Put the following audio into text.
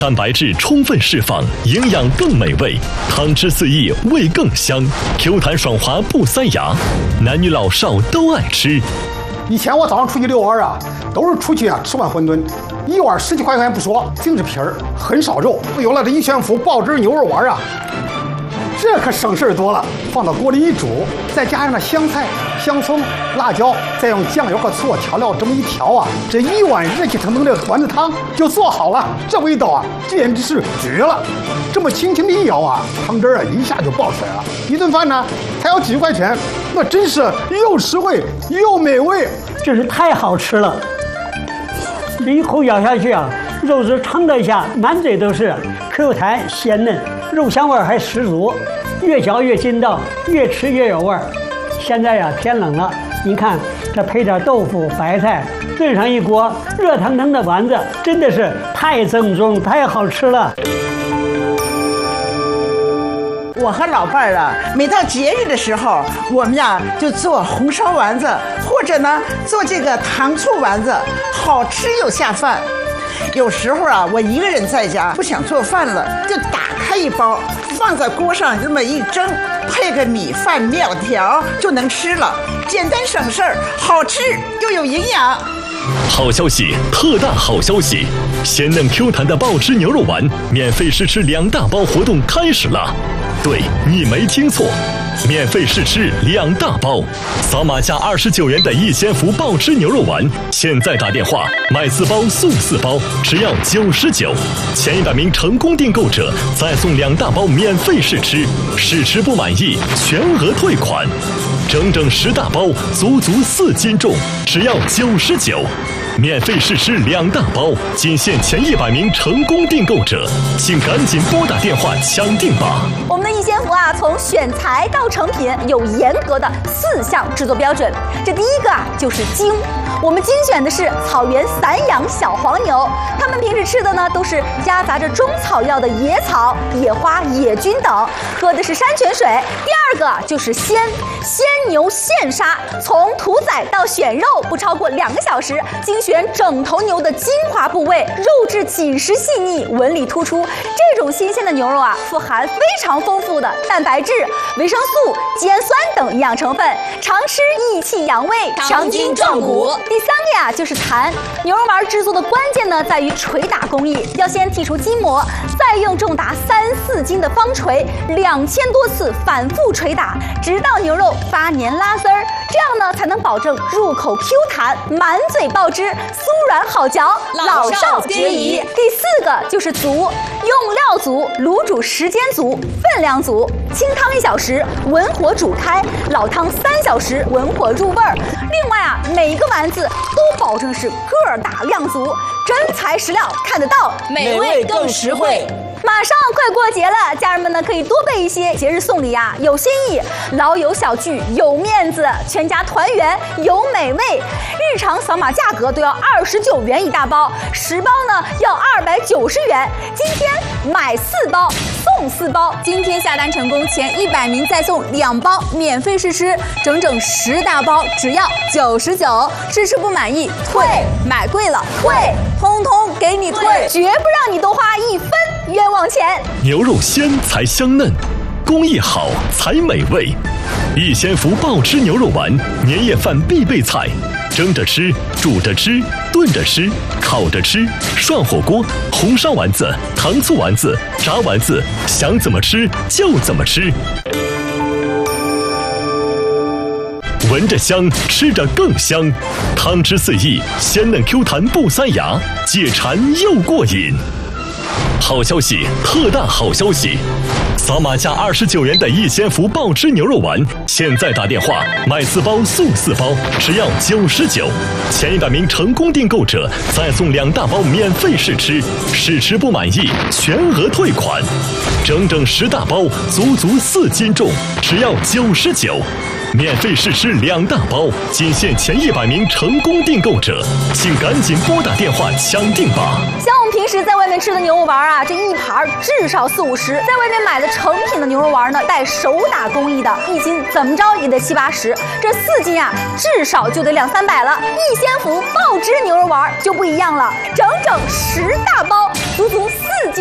蛋白质充分释放，营养更美味，汤汁四溢，味更香，Q 弹爽滑不塞牙，男女老少都爱吃。 以前我早上出去遛弯啊，都是出去吃碗馄饨，一碗10几块钱不说，净是皮儿，很少肉。有了这一宣福爆汁牛肉丸啊，这可省事儿多了。放到锅里一煮，再加上那香菜、香葱、辣椒，再用酱油和醋调料这么一调啊，这一碗热气腾腾的丸子汤就做好了。这味道啊，简直是绝了！这么轻轻的一舀啊，汤汁儿啊一下就爆出来了。一顿饭呢才要几十块钱，那真是又实惠又美味， 真是太好吃了！这一口咬下去啊，肉质撑得下，满嘴都是 Q 弹鲜嫩，肉香味还十足，越嚼越筋道，越吃越有味儿。现在呀天冷了，你看这配点豆腐、白菜，炖上一锅热腾腾的丸子，真的是太正宗、太好吃了。 我和老伴儿啊，每到节日的时候，我们呀就做红烧丸子，或者呢做这个糖醋丸子，好吃又下饭。有时候啊，我一个人在家不想做饭了，就打开一包，放在锅上这么一蒸，配个米饭、面条就能吃了，简单省事儿，好吃又有营养。 好消息，特大好消息！鲜嫩 Q 弹的爆汁牛肉丸免费试吃2大包活动开始了。对，你没听错，免费试吃2大包，扫码价29元的逸仙福爆汁牛肉丸，现在打电话买4包送4包，只要99，前100名成功订购者再送2大包免费试吃，试吃不满意全额退款。整整10大包，足4斤重，只要99。免费试吃2大包，仅限前100名成功订购者，请赶紧拨打电话抢订吧！ 我们的逸仙福啊，从选材到成品有严格的4项制作标准。这第一个啊，就是精。我们精选的是草原散养小黄牛，它们平时吃的呢都是夹杂着中草药的野草、野花、野菌等，喝的是山泉水。第二个就是鲜牛现杀，从屠宰到选肉不超过2个小时，精选整头牛的精华部位，肉质紧实细腻，纹理突出。这种新鲜的牛肉啊，富含非常丰富的蛋白质、维生素、碱酸等营养成分，常吃益气养胃，强筋壮骨。第3个呀，就是弹。牛肉丸制作的关键呢，在于捶打工艺，要先剔除筋膜，再用重达3、4斤的方锤2000多次反复捶打，直到牛肉发黏拉丝儿，这样呢才能保证入口 Q 弹，满嘴爆汁，酥软好嚼，老少皆宜。第4个就是足，用料足，卤煮时间足，分量足，清汤1小时，文火煮开，老汤3小时，文火入味儿。另外啊，每一个丸子都保证是个大量足，真材实料，看得到， 美味更实惠。 马上快过节了，家人们呢可以多备一些节日送礼啊，有新意，老友小聚有面子，全家团圆有美味。日常扫码价格都要29元1大包，10包呢要290元。今天买4包送4包，今天下单成功前100名再送2包免费试吃，整整10大包只要99，试吃不满意退，买贵了退，通通给你退，绝不让你多花1分冤枉钱。 牛肉鲜才香嫩，工艺好才美味。逸仙福爆汁牛肉丸，年夜饭必备菜，蒸着吃，煮着吃，炖着吃，烤着吃，涮火锅，红烧丸子，糖醋丸子，炸丸子，想怎么吃就怎么吃。闻着香，吃着更香，汤汁四溢，鲜嫩 Q 弹不塞牙，解馋又过瘾。好消息，特大好消息！扫码价29元的逸仙福爆汁牛肉丸，现在打电话买4包送4包，只要99，前100名成功订购者再送2大包免费试吃，试吃不满意全额退款。整整10大包，足4斤重，只要99。免费试吃2大包，仅限前100名成功订购者，请赶紧拨打电话抢订吧。 像我们平平时在外面吃的牛肉丸啊，这一盘至少40-50，在外面买的成品的牛肉丸呢，带手打工艺的，1斤怎么着也得70-80，这4斤啊，至少就得200-300了。逸仙福爆汁牛肉丸就不一样了，整整10大包，足足4斤。